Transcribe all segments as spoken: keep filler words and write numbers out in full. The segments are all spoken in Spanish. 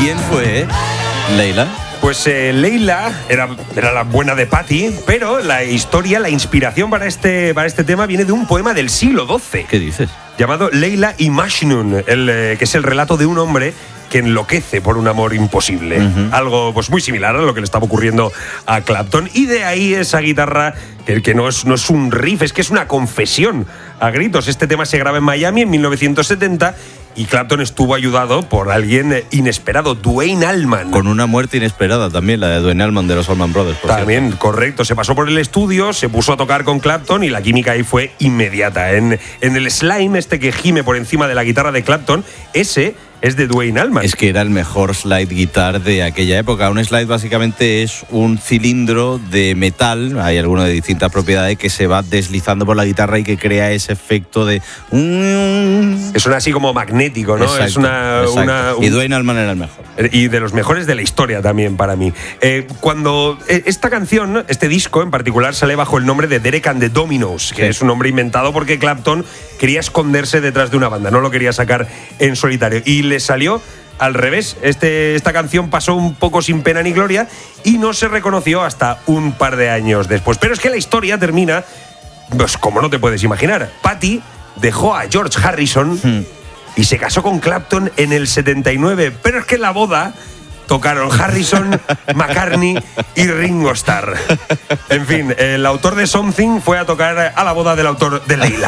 ¿Quién fue Leila? Pues eh, Leila era, era la buena de Patty, pero la historia, la inspiración para este, para este tema viene de un poema del siglo doce. ¿Qué dices? Llamado Leila y Majnun, el, eh, que es el relato de un hombre que enloquece por un amor imposible. Uh-huh. Algo pues muy similar a lo que le estaba ocurriendo a Clapton. Y de ahí esa guitarra, que, que no, es, no es un riff, es que es una confesión a gritos. Este tema se graba en Miami en mil novecientos setenta y Clapton estuvo ayudado por alguien inesperado, Duane Allman. Con una muerte inesperada también, la de Duane Allman de los Allman Brothers. Por también, cierto. Correcto. Se pasó por el estudio, se puso a tocar con Clapton y la química ahí fue inmediata. En, en el slime este que gime por encima de la guitarra de Clapton, ese es de Duane Allman. Es que era el mejor slide guitar de aquella época. Un slide básicamente es un cilindro de metal, hay alguno de distintas propiedades, que se va deslizando por la guitarra y que crea ese efecto de... Es una así como magnético, ¿no? Exacto, es una, una un... Y Duane Allman era el mejor. Y de los mejores de la historia también para mí. Eh, cuando esta canción, este disco en particular, sale bajo el nombre de Derek and the Dominos, que sí. es un nombre inventado porque Clapton quería esconderse detrás de una banda, no lo quería sacar en solitario. Y le salió al revés. Este, esta canción pasó un poco sin pena ni gloria y no se reconoció hasta un par de años después. Pero es que la historia termina, pues como no te puedes imaginar. Patty dejó a George Harrison hmm. y se casó con Clapton en el setenta y nueve. Pero es que en la boda tocaron Harrison, McCartney y Ringo Starr. En fin, el autor de Something fue a tocar a la boda del autor de Leila.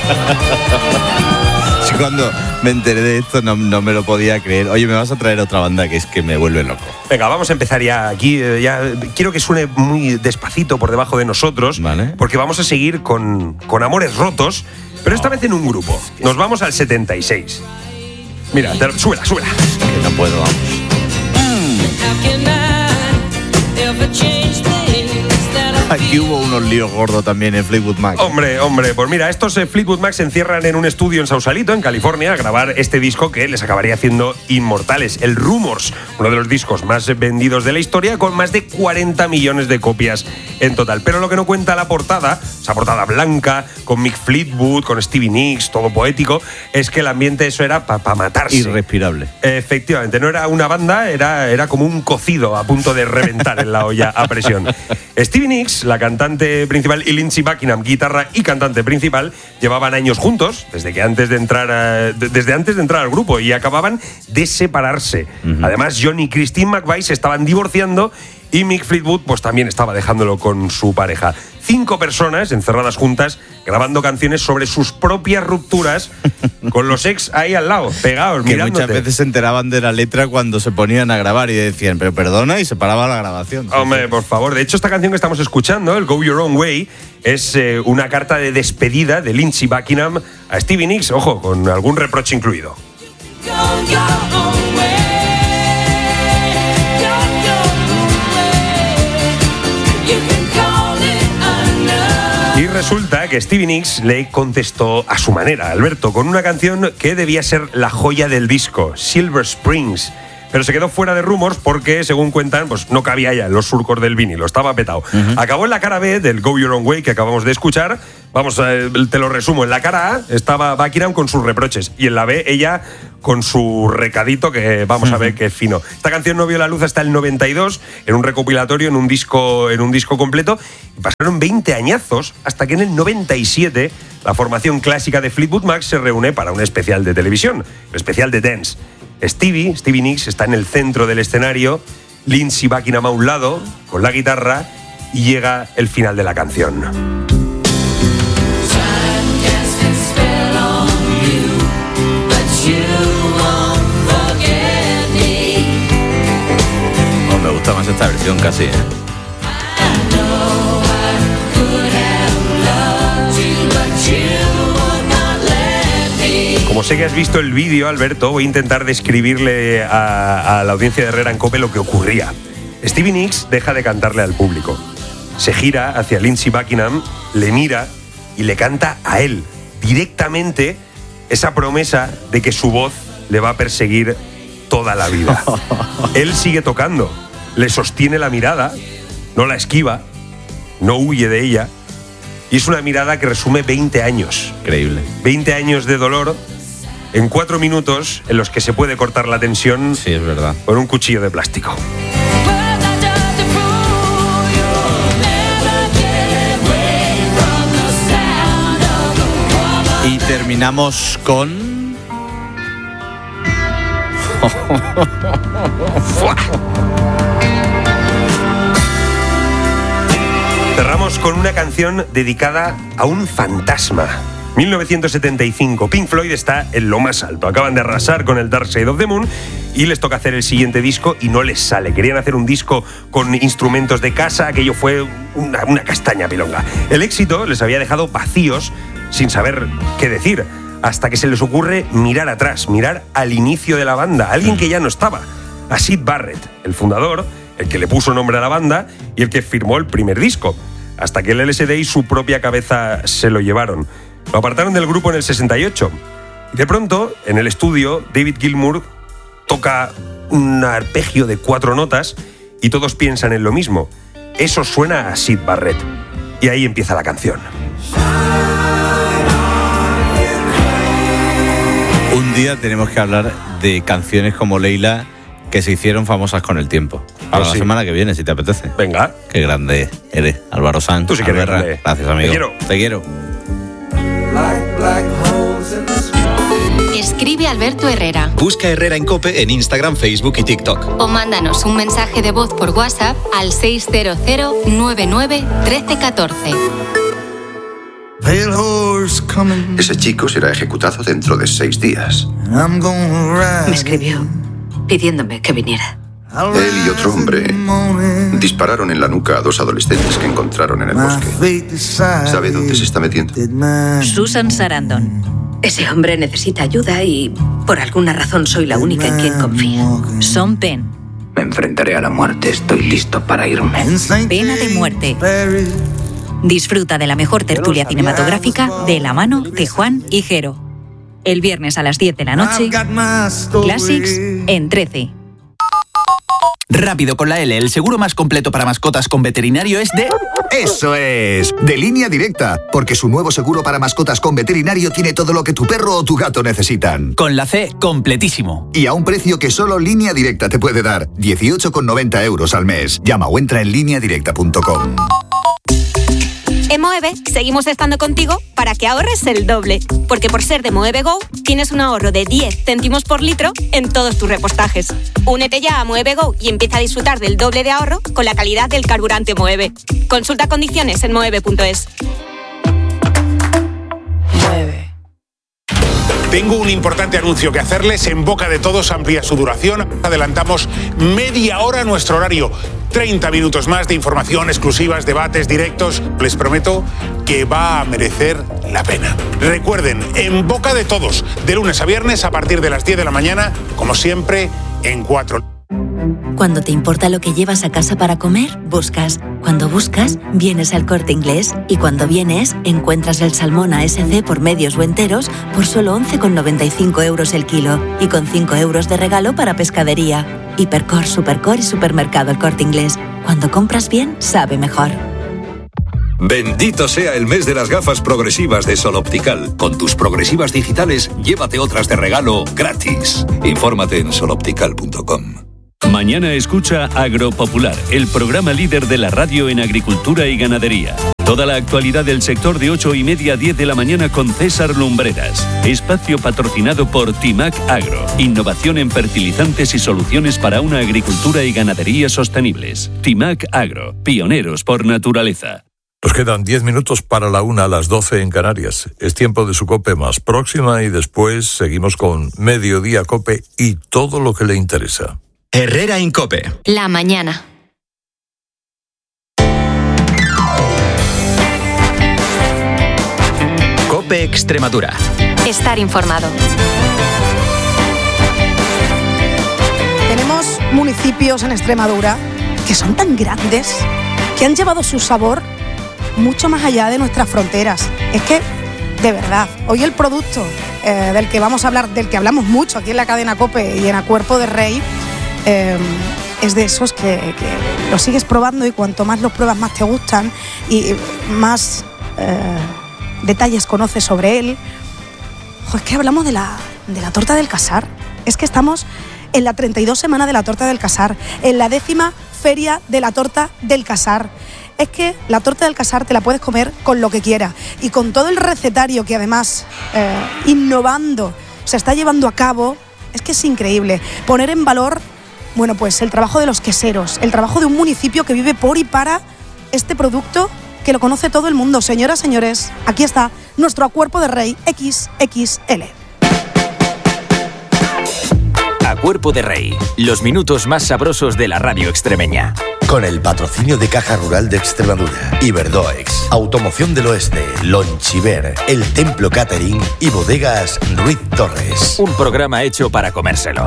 Cuando me enteré de esto no, no me lo podía creer. Oye, me vas a traer otra banda que es que me vuelve loco. Venga, vamos a empezar ya aquí. Ya quiero que suene muy despacito por debajo de nosotros, vale. porque vamos a seguir con, con Amores Rotos, pero esta vez en un grupo. Nos vamos al setenta y seis. Mira, te, súbela, súbela. Que no puedo, vamos. Aquí hubo unos líos gordos también en Fleetwood Mac. Hombre, hombre, pues mira, estos eh, Fleetwood Mac se encierran en un estudio en Sausalito, en California, a grabar este disco que les acabaría haciendo inmortales, el Rumors, uno de los discos más vendidos de la historia, con más de cuarenta millones de copias en total. Pero lo que no cuenta la portada, esa portada blanca, con Mick Fleetwood, con Stevie Nicks, todo poético, es que el ambiente eso era para pa matarse. Irrespirable. Efectivamente, no era una banda, era, era como un cocido a punto de reventar en la olla a presión. Stevie Nicks, la cantante principal, y Lindsey Buckingham, guitarra y cantante principal, llevaban años juntos, desde que antes de entrar a, desde antes de entrar al grupo, y acababan de separarse. Uh-huh. Además, John y Christine McVie se estaban divorciando y Mick Fleetwood pues también estaba dejándolo con su pareja. Cinco personas encerradas juntas grabando canciones sobre sus propias rupturas con los ex ahí al lado, pegados, que mirándote. Muchas veces se enteraban de la letra cuando se ponían a grabar y decían, pero perdona, y se paraba la grabación. Hombre, por favor. De hecho, esta canción que estamos escuchando, el Go Your Own Way, es eh, una carta de despedida de Lindsey Buckingham a Stevie Nicks, ojo, con algún reproche incluido. Go your own way. Y resulta que Stevie Nicks le contestó a su manera, Alberto, con una canción que debía ser la joya del disco, Silver Springs. Pero se quedó fuera de Rumors porque, según cuentan, pues no cabía ya en los surcos del vinilo, estaba petado. Uh-huh. Acabó en la cara B del Go Your Own Way que acabamos de escuchar. Vamos, eh, te lo resumo. En la cara A estaba Buckingham con sus reproches y en la B ella con su recadito que vamos uh-huh. a ver qué fino. Esta canción no vio la luz hasta el noventa y dos en un recopilatorio, en un disco, en un disco completo. Y pasaron veinte añazos hasta que en el noventa y siete la formación clásica de Fleetwood Mac se reúne para un especial de televisión, el especial de Dance. Stevie, Stevie Nicks está en el centro del escenario, Lindsey Buckingham a un lado, con la guitarra, y llega el final de la canción. Oh, me gusta más esta versión casi, ¿eh? Como sé que has visto el vídeo, Alberto, voy a intentar describirle a, a la audiencia de Herrera en Cope lo que ocurría. Stevie Nicks deja de cantarle al público. Se gira hacia Lindsey Buckingham, le mira y le canta a él, directamente, esa promesa de que su voz le va a perseguir toda la vida. Él sigue tocando, le sostiene la mirada, no la esquiva, no huye de ella. Y es una mirada que resume veinte años. Increíble. veinte años de dolor en cuatro minutos en los que se puede cortar la tensión sí, es verdad. con un cuchillo de plástico. Y terminamos con... Cerramos con una canción dedicada a un fantasma. mil novecientos setenta y cinco, Pink Floyd está en lo más alto. Acaban de arrasar con el Dark Side of the Moon y les toca hacer el siguiente disco y no les sale. Querían hacer un disco con instrumentos de casa, aquello fue una, una castaña pilonga. El éxito les había dejado vacíos, sin saber qué decir, hasta que se les ocurre mirar atrás, mirar al inicio de la banda, a alguien que ya no estaba, a Syd Barrett, el fundador, el que le puso nombre a la banda y el que firmó el primer disco, hasta que el L S D y su propia cabeza se lo llevaron. Lo apartaron del grupo en el sesenta y ocho. Y de pronto, en el estudio, David Gilmour toca un arpegio de cuatro notas y todos piensan en lo mismo. Eso suena a Syd Barrett. Y ahí empieza la canción. Un día tenemos que hablar de canciones como Leila que se hicieron famosas con el tiempo. Para sí. La semana que viene, si te apetece. Venga. Qué grande eres, Álvaro Sanz. Tú sí que eres grande. Gracias, amigo. Te quiero. Te quiero. Escribe Alberto Herrera. Busca Herrera en COPE en Instagram, Facebook y TikTok. O mándanos un mensaje de voz por WhatsApp al seis cero cero nueve nueve uno tres uno cuatro. Ese chico será ejecutado dentro de seis días. Me escribió pidiéndome que viniera. Él y otro hombre dispararon en la nuca a dos adolescentes que encontraron en el bosque. ¿Sabe dónde se está metiendo? Susan Sarandon. Ese hombre necesita ayuda y por alguna razón soy la única en quien confía. Sean Penn. Me enfrentaré a la muerte. Estoy listo para irme. Pena de muerte. Disfruta de la mejor tertulia cinematográfica de la mano de Juan y Jero. El viernes a las diez de la noche, Classics en trece. Rápido con la L, el seguro más completo para mascotas con veterinario es de... ¡Eso es! De Línea Directa, porque su nuevo seguro para mascotas con veterinario tiene todo lo que tu perro o tu gato necesitan. Con la C, completísimo. Y a un precio que solo Línea Directa te puede dar, dieciocho con noventa euros al mes. Llama o entra en línea directa punto com. En Moeve seguimos estando contigo para que ahorres el doble, porque por ser de Moeve Go tienes un ahorro de diez céntimos por litro en todos tus repostajes. Únete ya a Moeve Go y empieza a disfrutar del doble de ahorro con la calidad del carburante Moeve. Consulta condiciones en moeve punto es. Moeve. Tengo un importante anuncio que hacerles. En boca de todos amplía su duración. Adelantamos media hora nuestro horario. treinta minutos más de información, exclusivas, debates, directos. Les prometo que va a merecer la pena. Recuerden, en boca de todos, de lunes a viernes a partir de las diez de la mañana, como siempre, en cuatro. Cuando te importa lo que llevas a casa para comer, buscas. Cuando buscas, vienes al Corte Inglés. Y cuando vienes, encuentras el salmón A S C por medios o enteros por solo once con noventa y cinco euros el kilo. Y con cinco euros de regalo para pescadería. Hipercor, Supercor y Supermercado El Corte Inglés. Cuando compras bien, sabe mejor. Bendito sea el mes de las gafas progresivas de Sol Optical. Con tus progresivas digitales, llévate otras de regalo gratis. Infórmate en sol optical punto com. Mañana escucha Agropopular, el programa líder de la radio en agricultura y ganadería. Toda la actualidad del sector de ocho y media a diez de la mañana con César Lumbreras. Espacio patrocinado por Timac Agro. Innovación en fertilizantes y soluciones para una agricultura y ganadería sostenibles. Timac Agro, pioneros por naturaleza. Nos quedan diez minutos para la una a las doce en Canarias. Es tiempo de su COPE más próxima y después seguimos con Mediodía COPE y todo lo que le interesa. Herrera en COPE. La mañana. COPE Extremadura. Estar informado. Tenemos municipios en Extremadura que son tan grandes que han llevado su sabor mucho más allá de nuestras fronteras. Es que, de verdad, hoy el producto eh, del que vamos a hablar, del que hablamos mucho aquí en la cadena COPE y en A Cuerpo de Rey, eh, es de esos que, que los sigues probando y cuanto más los pruebas más te gustan y más eh, detalles conoces sobre él. Ojo, es que hablamos de la de la torta del Casar. Es que estamos en la treinta y dos semana de la torta del Casar, en la décima feria de la torta del Casar. Es que la torta del Casar te la puedes comer con lo que quieras y con todo el recetario que además, eh, innovando, se está llevando a cabo. Es que es increíble poner en valor, bueno, pues el trabajo de los queseros, el trabajo de un municipio que vive por y para este producto que lo conoce todo el mundo. Señoras, señores, aquí está nuestro Acuerpo de Rey equis equis ele. Acuerpo de Rey, los minutos más sabrosos de la radio extremeña. Con el patrocinio de Caja Rural de Extremadura, Iberdoex, Automoción del Oeste, Lonchiver, El Templo Catering y Bodegas Ruiz Torres. Un programa hecho para comérselo.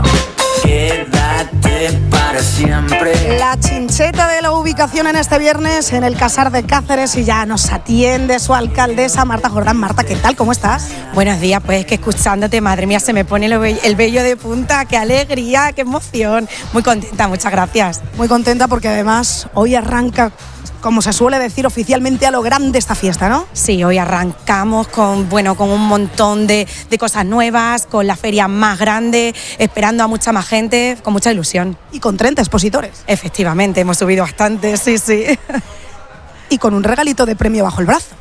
Quédate para siempre. La chincheta de la ubicación en este viernes en el Casar de Cáceres y ya nos atiende su alcaldesa Marta Jordán. Marta, ¿qué tal? ¿Cómo estás? Buenos días, pues que escuchándote, madre mía, se me pone el vello de punta. Qué alegría, qué emoción. Muy contenta, muchas gracias. Muy contenta porque además hoy arranca, como se suele decir oficialmente, a lo grande esta fiesta, ¿no? Sí, hoy arrancamos con, bueno, con un montón de, de cosas nuevas, con la feria más grande, esperando a mucha más gente, con mucha ilusión. Y con treinta expositores. Efectivamente, hemos subido bastante, sí, sí. Y con un regalito de premio bajo el brazo.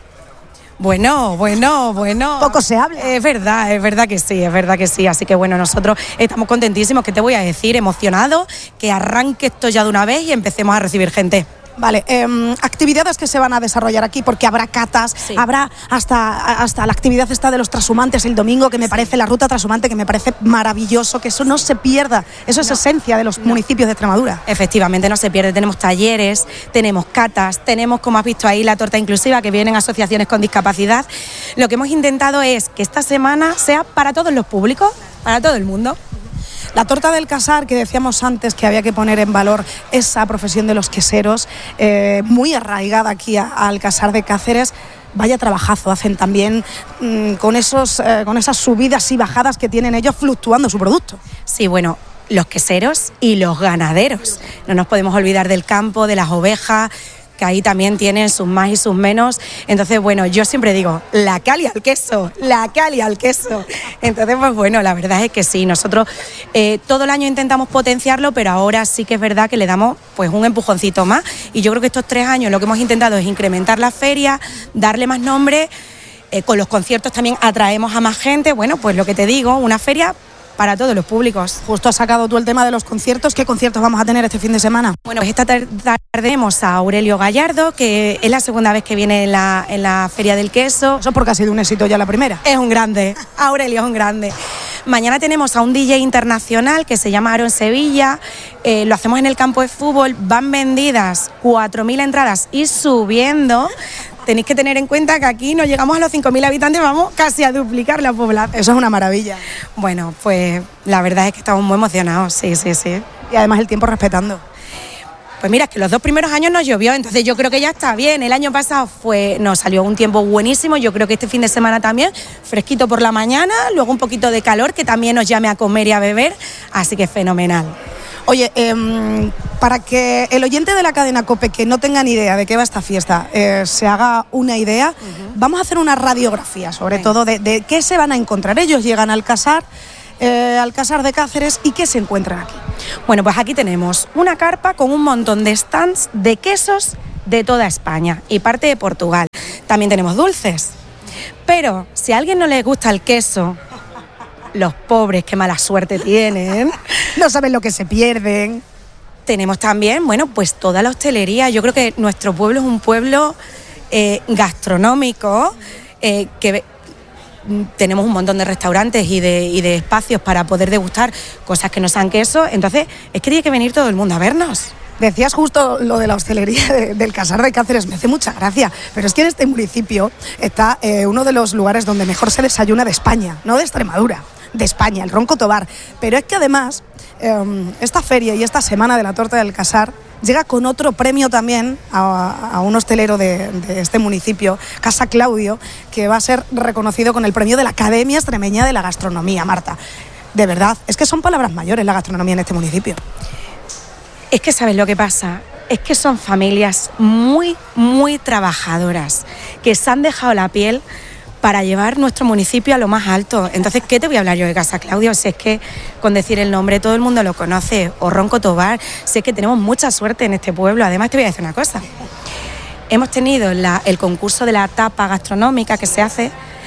Bueno, bueno, bueno. Poco se habla. Es verdad, es verdad que sí, es verdad que sí. Así que bueno, nosotros estamos contentísimos, ¿qué te voy a decir? Emocionados, que arranque esto ya de una vez y empecemos a recibir gente. Vale, eh, actividades que se van a desarrollar aquí, porque habrá catas, sí. habrá hasta, hasta la actividad esta de los trashumantes el domingo, que me sí. parece la ruta trashumante, que me parece maravilloso, que eso no se pierda, eso es no. esencia de los no. municipios de Extremadura. Efectivamente, no se pierde, tenemos talleres, tenemos catas, tenemos, como has visto ahí, la torta inclusiva, que vienen asociaciones con discapacidad. Lo que hemos intentado es que esta semana sea para todos los públicos, para todo el mundo. La torta del Casar, que decíamos antes que había que poner en valor esa profesión de los queseros, eh, muy arraigada aquí a, al Casar de Cáceres. Vaya trabajazo hacen también mmm, con, esos, eh, con esas subidas y bajadas que tienen ellos fluctuando su producto. Sí, bueno, los queseros y los ganaderos. No nos podemos olvidar del campo, de las ovejas, que ahí también tienen sus más y sus menos. Entonces, bueno, yo siempre digo, la cal y al queso, la cal y al queso. Entonces, pues bueno, la verdad es que sí, nosotros eh, todo el año intentamos potenciarlo, pero ahora sí que es verdad que le damos pues un empujoncito más. Y yo creo que estos tres años lo que hemos intentado es incrementar la feria, darle más nombre, eh, con los conciertos también atraemos a más gente. Bueno, pues lo que te digo, una feria para todos los públicos. Justo has sacado tú el tema de los conciertos. ¿Qué conciertos vamos a tener este fin de semana? Bueno, pues esta tarde tenemos a Aurelio Gallardo, que es la segunda vez que viene en la, en la Feria del Queso. Eso porque ha sido un éxito ya la primera. Es un grande, Aurelio es un grande. Mañana tenemos a un D J internacional que se llama Aaron Sevilla. Eh, lo hacemos en el campo de fútbol. Van vendidas cuatro mil entradas y subiendo. Tenéis que tener en cuenta que aquí no llegamos a los cinco mil habitantes, vamos casi a duplicar la población. Eso es una maravilla. Bueno, pues la verdad es que estamos muy emocionados, sí, sí, sí. Y además el tiempo respetando. Pues mira, es que los dos primeros años nos llovió, entonces yo creo que ya está bien. El año pasado fue, nos salió un tiempo buenísimo, yo creo que este fin de semana también, fresquito por la mañana, luego un poquito de calor, que también nos llame a comer y a beber, así que fenomenal. Oye, eh, para que el oyente de la cadena COPE, que no tenga ni idea de qué va esta fiesta, eh, se haga una idea, uh-huh. vamos a hacer una radiografía, sobre Venga. todo de, de qué se van a encontrar. Ellos llegan al Casar, eh, al Casar de Cáceres, ¿y qué se encuentran aquí? Bueno, pues aquí tenemos una carpa con un montón de stands de quesos de toda España y parte de Portugal. También tenemos dulces, pero si a alguien no le gusta el queso, los pobres, qué mala suerte tienen, no saben lo que se pierden. Tenemos también, bueno, pues toda la hostelería. Yo creo que nuestro pueblo es un pueblo eh, gastronómico, eh, que tenemos un montón de restaurantes y de, y de espacios para poder degustar cosas que no sean queso. Entonces, es que tiene que venir todo el mundo a vernos. Decías justo lo de la hostelería de, del Casar de Cáceres, me hace mucha gracia, pero es que en este municipio está eh, uno de los lugares donde mejor se desayuna de España, no de Extremadura, de España, el Ronco Tobar. Pero es que además eh, esta feria y esta semana de la torta del Casar llega con otro premio también a, a un hostelero de, de este municipio, Casa Claudio, que va a ser reconocido con el premio de la Academia Extremeña de la Gastronomía. Marta, de verdad, es que son palabras mayores la gastronomía en este municipio. Es que ¿sabes lo que pasa? Es que son familias muy, muy trabajadoras, que se han dejado la piel para llevar nuestro municipio a lo más alto. Entonces, ¿qué te voy a hablar yo de Casa Claudio? Si es que con decir el nombre todo el mundo lo conoce, o Ronco Tobar, si es que tenemos mucha suerte en este pueblo. Además, te voy a decir una cosa. Hemos tenido la, el concurso de la tapa gastronómica que se hace.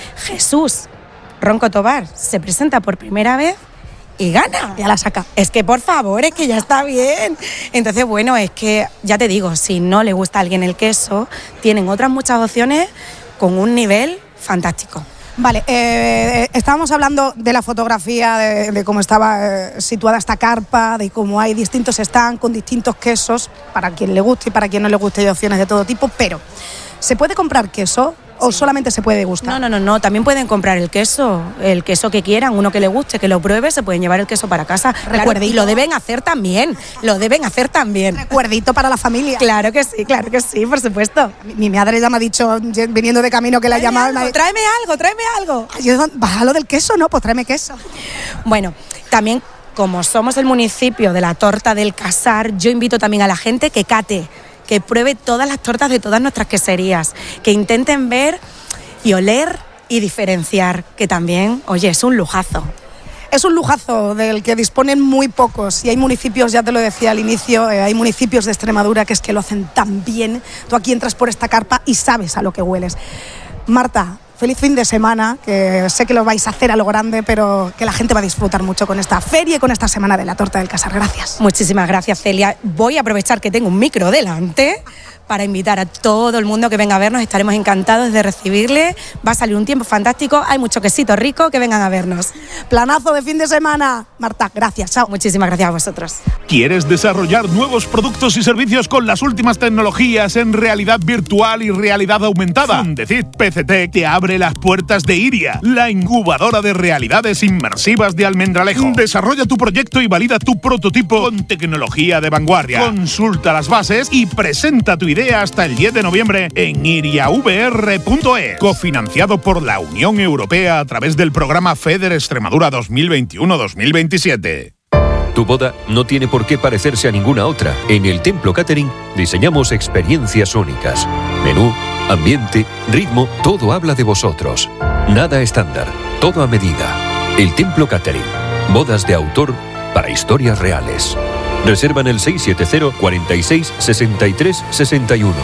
Jesús Ronco Tobar se presenta por primera vez y gana. Ya la saca. Es que, por favor, es que ya está bien. Entonces, bueno, es que, ya te digo, si no le gusta a alguien el queso, tienen otras muchas opciones con un nivel fantástico. Vale, eh, estábamos hablando de la fotografía, de, de cómo estaba eh, situada esta carpa, de cómo hay distintos stands con distintos quesos, para quien le guste y para quien no le guste, hay opciones de todo tipo, pero ¿se puede comprar queso o sí. solamente se puede degustar? No, no, no, no, también pueden comprar el queso, el queso que quieran, uno que le guste, que lo pruebe, se pueden llevar el queso para casa. Recuerdito. Claro, y lo deben hacer también, lo deben hacer también. Recuerdito para la familia. Claro que sí, claro que sí, por supuesto. Mi, mi madre ya me ha dicho, viniendo de camino, que la ha llamado. Algo, tráeme algo, tráeme algo. Bájalo del queso, no, pues tráeme queso. Bueno, también, como somos el municipio de la torta del Casar, yo invito también a la gente que cate, que pruebe todas las tortas de todas nuestras queserías, que intenten ver y oler y diferenciar, que también, oye, es un lujazo. Es un lujazo del que disponen muy pocos y hay municipios, ya te lo decía al inicio, eh, hay municipios de Extremadura que es que lo hacen tan bien. Tú aquí entras por esta carpa y sabes a lo que hueles. Marta, feliz fin de semana, que sé que lo vais a hacer a lo grande, pero que la gente va a disfrutar mucho con esta feria y con esta semana de la torta del Casar. Gracias. Muchísimas gracias, Celia. Voy a aprovechar que tengo un micro delante para invitar a todo el mundo que venga a vernos. Estaremos encantados de recibirle. Va a salir un tiempo fantástico. Hay mucho quesito rico, que vengan a vernos. Planazo de fin de semana. Marta, gracias. Chao. Muchísimas gracias a vosotros. ¿Quieres desarrollar nuevos productos y servicios con las últimas tecnologías en realidad virtual y realidad aumentada? Fundecid P C T te abre las puertas de Iria, la incubadora de realidades inmersivas de Almendralejo. Desarrolla tu proyecto y valida tu prototipo con tecnología de vanguardia. Consulta las bases y presenta tu idea hasta el diez de noviembre en iria v r punto e s, cofinanciado por la Unión Europea a través del programa FEDER Extremadura dos mil veintiuno dos mil veintisiete. Tu boda no tiene por qué parecerse a ninguna otra. En el Templo Catering diseñamos experiencias únicas. Menú, ambiente, ritmo, todo habla de vosotros. Nada estándar, todo a medida. El Templo Catering. Bodas de autor para historias reales. Reserva en el seis siete cero, cuarenta y seis, sesenta y tres, sesenta y uno.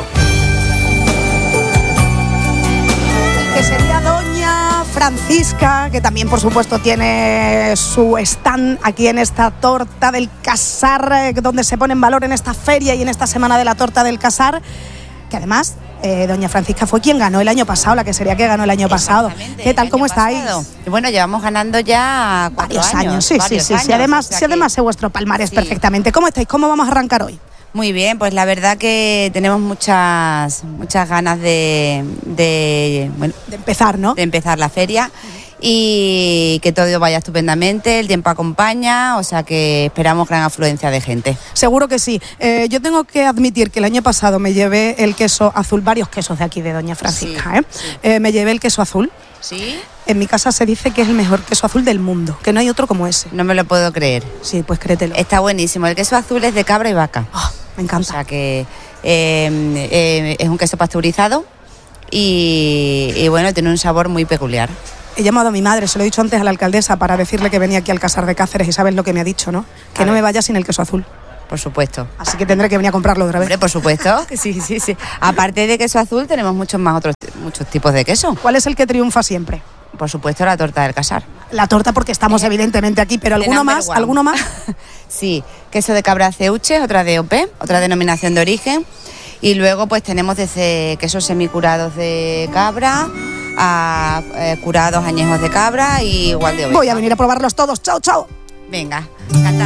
Que sería doña Francisca, que también por supuesto tiene su stand aquí en esta torta del Casar, donde se pone en valor en esta feria y en esta semana de la torta del Casar, que además eh, doña Francisca fue quien ganó el año pasado, la quesería que ganó el año pasado. ¿Qué tal, cómo estáis? Bueno, llevamos ganando ya varios años, años, sí, varios sí, sí, años, sí. Además, o sea sí, además que... sé vuestro palmarés sí. perfectamente. ¿Cómo estáis? ¿Cómo vamos a arrancar hoy? Muy bien, pues la verdad que tenemos muchas muchas ganas de, de, bueno, de empezar, ¿no? De empezar la feria. Y que todo vaya estupendamente, el tiempo acompaña, o sea que esperamos gran afluencia de gente. Seguro que sí. Eh, yo tengo que admitir que el año pasado me llevé el queso azul, varios quesos de aquí de doña Francisca, sí, ¿eh? Sí. Eh, me llevé el queso azul. ¿Sí? En mi casa se dice que es el mejor queso azul del mundo, que no hay otro como ese. No me lo puedo creer. Sí, pues créetelo. Está buenísimo. El queso azul es de cabra y vaca. Oh, me encanta. O sea que eh, eh, es un queso pasteurizado y, y bueno, tiene un sabor muy peculiar. He llamado a mi madre, se lo he dicho antes a la alcaldesa para decirle que venía aquí al Casar de Cáceres y sabes lo que me ha dicho, ¿no? Que a no ver. me vaya sin el queso azul. Por supuesto. Así que tendré que venir a comprarlo otra vez. Hombre, por supuesto. Sí, sí, sí. Aparte de queso azul tenemos muchos más otros muchos tipos de queso. ¿Cuál es el que triunfa siempre? Por supuesto, la torta del Casar. La torta porque estamos eh, evidentemente aquí, pero ¿alguno más? One. ¿Alguno más? Sí, queso de cabra ceuche, otra de O P, otra denominación de origen. Y luego pues tenemos desde quesos semicurados de cabra a eh, curados añejos de cabra y igual de oveja. Voy a venir a probarlos todos. Chao, chao. Venga, encantada.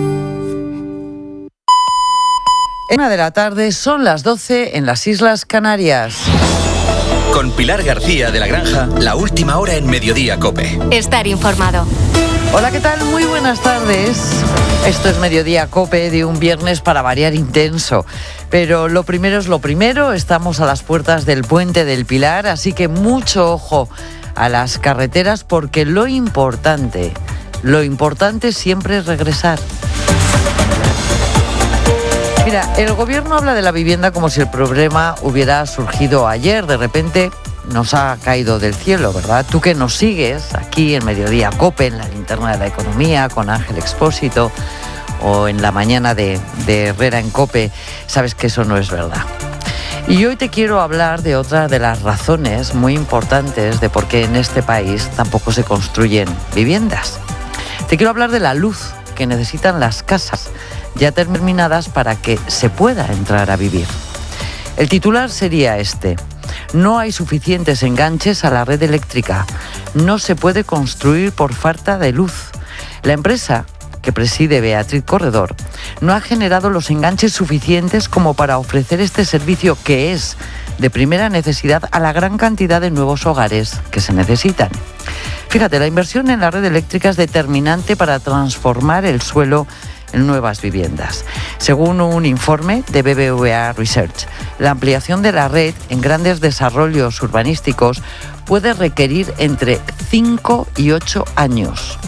Una de la tarde, son las doce en las Islas Canarias. Con Pilar García de la Granja, la última hora en Mediodía COPE. Estar informado. Hola, ¿qué tal? Muy buenas tardes. Esto es Mediodía COPE de un viernes para variar intenso. Pero lo primero es lo primero, estamos a las puertas del Puente del Pilar, así que mucho ojo a las carreteras porque lo importante, lo importante siempre es regresar. Mira, el gobierno habla de la vivienda como si el problema hubiera surgido ayer. De repente nos ha caído del cielo, ¿verdad? Tú que nos sigues aquí en Mediodía COPE, en la linterna de la economía, con Ángel Expósito, o en la mañana de, de Herrera en COPE, sabes que eso no es verdad. Y hoy te quiero hablar de otra de las razones muy importantes de por qué en este país tampoco se construyen viviendas. Te quiero hablar de la luz que necesitan las casas ya terminadas para que se pueda entrar a vivir. El titular sería este: no hay suficientes enganches a la red eléctrica, no se puede construir por falta de luz. La empresa que preside Beatriz Corredor no ha generado los enganches suficientes como para ofrecer este servicio que es de primera necesidad a la gran cantidad de nuevos hogares que se necesitan. Fíjate, la inversión en la red eléctrica es determinante para transformar el suelo en nuevas viviendas. Según un informe de B B V A Research, la ampliación de la red en grandes desarrollos urbanísticos puede requerir entre cinco y ocho años.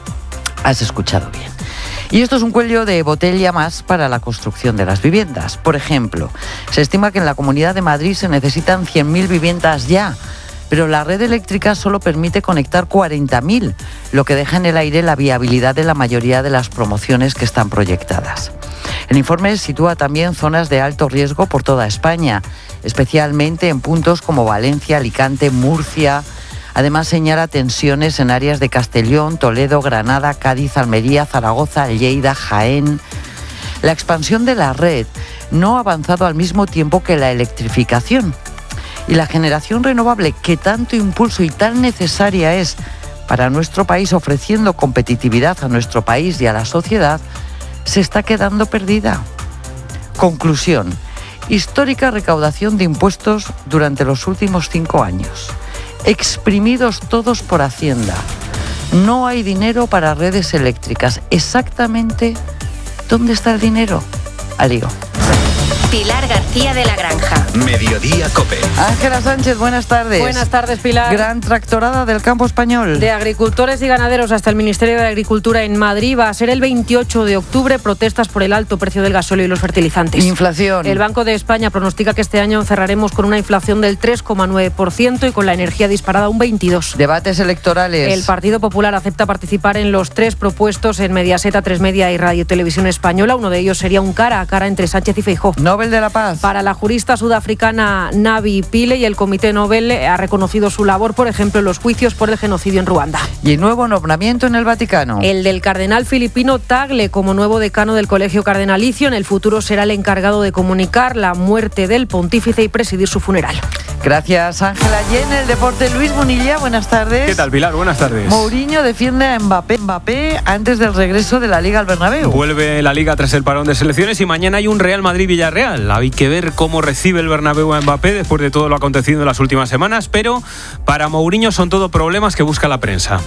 Has escuchado bien. Y esto es un cuello de botella más para la construcción de las viviendas. Por ejemplo, se estima que en la Comunidad de Madrid se necesitan cien mil viviendas ya, pero la red eléctrica solo permite conectar cuarenta mil, lo que deja en el aire la viabilidad de la mayoría de las promociones que están proyectadas. El informe sitúa también zonas de alto riesgo por toda España, especialmente en puntos como Valencia, Alicante, Murcia. Además señala tensiones en áreas de Castellón, Toledo, Granada, Cádiz, Almería, Zaragoza, Lleida, Jaén. La expansión de la red no ha avanzado al mismo tiempo que la electrificación. Y la generación renovable, que tanto impulso y tan necesaria es para nuestro país, ofreciendo competitividad a nuestro país y a la sociedad, se está quedando perdida. Conclusión: histórica recaudación de impuestos durante los últimos cinco años. Exprimidos todos por Hacienda. No hay dinero para redes eléctricas. Exactamente, ¿dónde está el dinero? Al lío. Pilar García de la Granja. Mediodía COPE. Ángela Sánchez, buenas tardes. Buenas tardes, Pilar. Gran tractorada del campo español. De agricultores y ganaderos hasta el Ministerio de Agricultura en Madrid. Va a ser el veintiocho de octubre. Protestas por el alto precio del gasóleo y los fertilizantes. Inflación. El Banco de España pronostica que este año cerraremos con una inflación del tres coma nueve por ciento y con la energía disparada un veintidós por ciento. Debates electorales. El Partido Popular acepta participar en los tres propuestos en Mediaset, A tres Media y Radio Televisión Española. Uno de ellos sería un cara a cara entre Sánchez y Feijóo. Nobel de la Paz. Para la jurista sudafricana Navi Pile, y el Comité Nobel ha reconocido su labor, por ejemplo, en los juicios por el genocidio en Ruanda. Y nuevo nombramiento en el Vaticano. El del cardenal filipino Tagle como nuevo decano del Colegio Cardenalicio. En el futuro será el encargado de comunicar la muerte del pontífice y presidir su funeral. Gracias, Ángela. Y en el deporte, Luis Munilla, buenas tardes. ¿Qué tal, Pilar? Buenas tardes. Mourinho defiende a Mbappé. Mbappé antes del regreso de la Liga al Bernabéu. Vuelve la Liga tras el parón de selecciones y mañana hay un Real Madrid-Villarreal. Hay que ver cómo recibe el Bernabéu a Mbappé después de todo lo acontecido en las últimas semanas, pero para Mourinho son todo problemas que busca la prensa.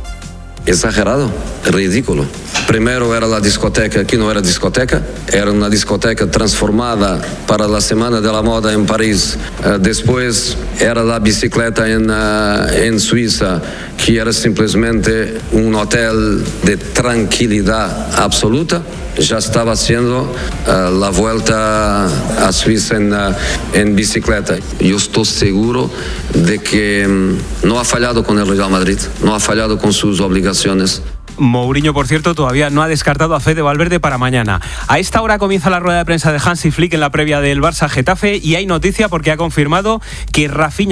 Exagerado, ridículo. Primero era la discoteca, aquí no era discoteca, era una discoteca transformada para la Semana de la Moda en París. Uh, después era la bicicleta en, uh, en Suiza, que era simplemente un hotel de tranquilidad absoluta. Ya estaba haciendo uh, la vuelta a Suiza en, uh, en bicicleta. Yo estoy seguro de que um, no ha fallado con el Real Madrid, no ha fallado con sus obligaciones. Mourinho, por cierto, todavía no ha descartado a Fede Valverde para mañana. A esta hora comienza la rueda de prensa de Hansi Flick en la previa del Barça Getafe y hay noticia porque ha confirmado que Rafinha